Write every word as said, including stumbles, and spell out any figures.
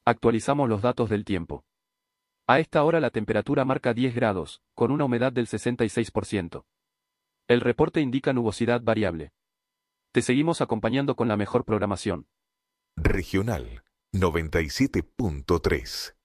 Actualizamos los datos del tiempo. A esta hora la temperatura marca diez grados, con una humedad del sesenta y seis por ciento. El reporte indica nubosidad variable. Te seguimos acompañando con la mejor programación. Regional noventa y siete punto tres.